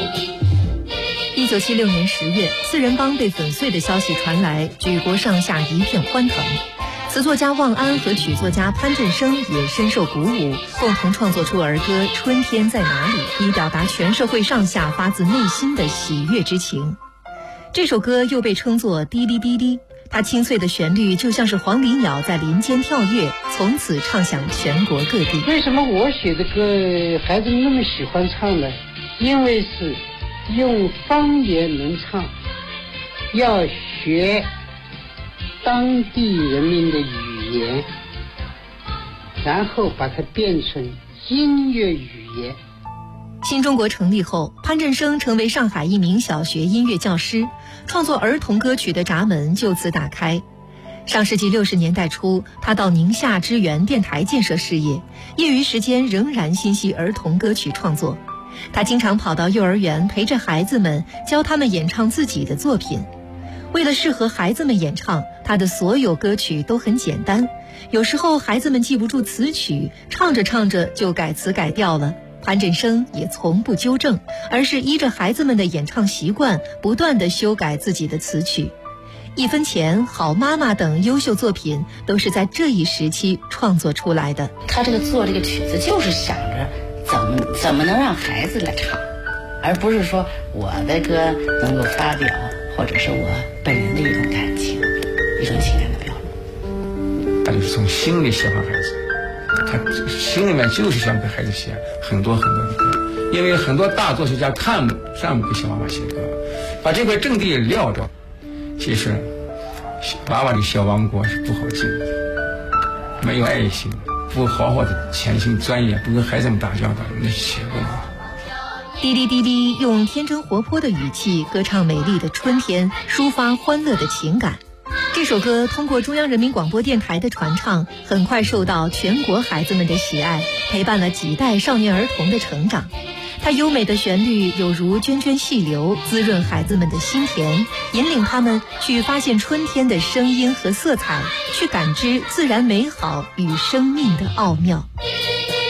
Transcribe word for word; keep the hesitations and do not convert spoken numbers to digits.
一九七六年十月，四人帮被粉碎的消息传来，举国上下一片欢腾。词作家望安和曲作家潘振声也深受鼓舞，共同创作出儿歌《春天在哪里》，以表达全社会上下发自内心的喜悦之情。这首歌又被称作滴滴滴滴，它清脆的旋律就像是黄鹂鸟在林间跳跃，从此唱响全国各地。 为什么我写的歌孩子们那么喜欢唱呢？因为是用方言能唱，要学当地人民的语言，然后把它变成音乐语言。 新中国成立后，潘振声成为上海一名小学音乐教师，创作儿童歌曲的闸门就此打开。上世纪六十年代初，他到宁夏支援电台建设事业，业余时间仍然心系儿童歌曲创作。他经常跑到幼儿园陪着孩子们，教他们演唱自己的作品。为了适合孩子们演唱，他的所有歌曲都很简单，有时候孩子们记不住词曲，唱着唱着就改词改调了。潘振声也从不纠正，而是依着孩子们的演唱习惯，不断地修改自己的词曲。一分钱、好妈妈等优秀作品都是在这一时期创作出来的。 他这个做这个曲子就是想着怎么怎么能让孩子来唱，而不是说我的歌能够发表，或者是我本人的一种感情、一种情感的表露。 他就是从心里喜欢孩子，他心里面就是想给孩子写很多很多的歌，因为很多大作曲家看不上不给小娃娃写歌，把这块阵地撂着，其实娃娃的小王国是不好进的，没有爱心，不好好的潜心钻研，不跟孩子们打交道，那写不了。 滴滴滴滴用天真活泼的语气歌唱美丽的春天，抒发欢乐的情感。这首歌通过中央人民广播电台的传唱，很快受到全国孩子们的喜爱，陪伴了几代少年儿童的成长。它优美的旋律有如涓涓细流，滋润孩子们的心田，引领他们去发现春天的声音和色彩，去感知自然美好与生命的奥妙。